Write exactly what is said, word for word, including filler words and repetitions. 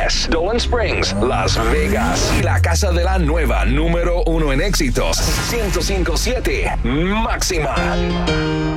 Ángeles, Dolan Springs, Las Vegas y la casa de la nueva número uno en éxitos, ciento cinco punto siete Máxima.